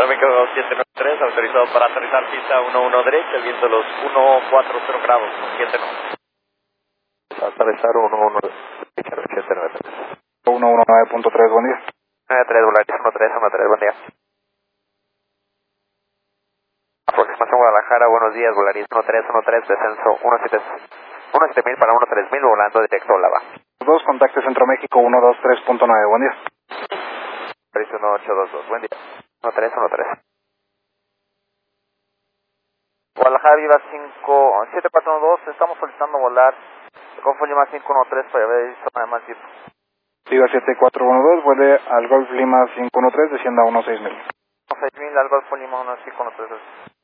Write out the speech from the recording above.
Aeroméxico 2793, autorizado para aterrizar pista 11 derecha, viendo los 140 grados, 7 no. Aterrizar 11 derecha, 793. 119.3, buen día. 93, Volaris 13, buen día. Aproximación Guadalajara, buenos días, Volaris 13, descenso 17.000 para 13.000, volando directo a Lava. 2, contacte Centro México 123.9, buen día. Volaris 1822, buen día. 13. Guadalajara, Viva 7412, estamos solicitando volar Golf Lima 513 para ver zona de más tipo. Viva 7412, vuele al Golf Lima 513, descienda a 16.000. 6.000 al Golf Lima 1513.